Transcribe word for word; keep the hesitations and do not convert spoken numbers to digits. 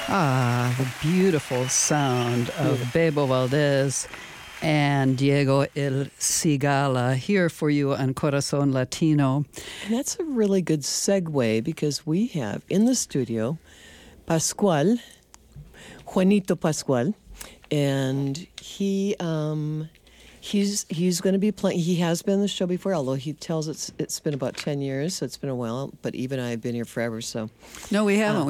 Ah, the beautiful sound of Bebo Valdez and Diego El Cigala here for you on Corazon Latino. And that's a really good segue because we have in the studio Pascual, Juanito Pascual, and he um, he's he's going to be playing. He has been on the show before, although he tells it's it's been about ten years, so it's been a while. But Eve and I have been here forever, so No, we haven't.